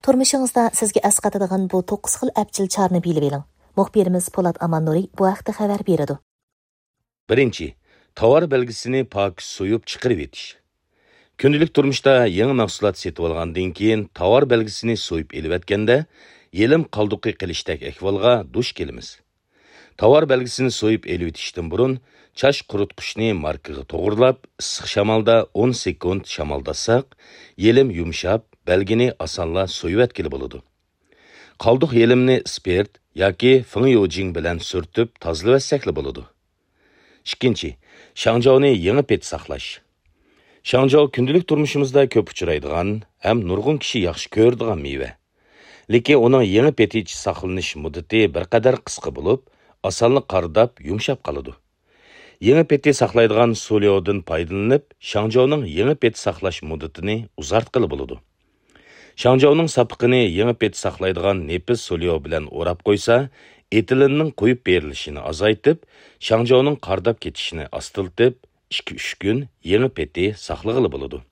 Turmuşingizda sizga asqatadigan bu 9 xil apchil chorni bilib eling. Muxbirimiz Polat Amannuri bu haqda xabar beradi. Birinchi, tovar belgisini pok so'yib chiqarib etish. Kundalik turmushda yangi mahsulot setib olgandan keyin tovar belgisini so'yib elib etganda, yelim qalduqi qilishdek ahvolga duch kelamiz. Tovar belgisini so'yib elib etishdan burun chash quritqichni markaga to'g'rilab, issiq shamolda 10 sekund shamoldasak, yelim yumshab, belgini osonla so'yib etkili bo'ladi. Qalduq yelimni spirt yoki fengyojing bilan surtib tozalab etsak bo'ladi. Ikkinchi, shangjaoni yangi pet saqlash. Shangjo kundalik turmushimizda ko'p uchraydigan, ham nurg'un kishi yaxshi ko'radigan meva. Lekin uning yangi petichi saqlanish muddati bir qadar qisqa bo'lib, osonlik qardab yumshab qoladi. Yangi peti saqlaydigan solyodan foydalanib, shangjoning yangi pet saqlash muddatini uzartqili bo'ladi. Shangjoning sapiqini yangi pet saqlaydigan nepis solyo bilan o'rab qo'ysa, etilinning qo'yib berilishini azaytib, shangjoning qardab ketishini astiltib, 2-3 kun yangi peti saqlag'ili bo'ladi.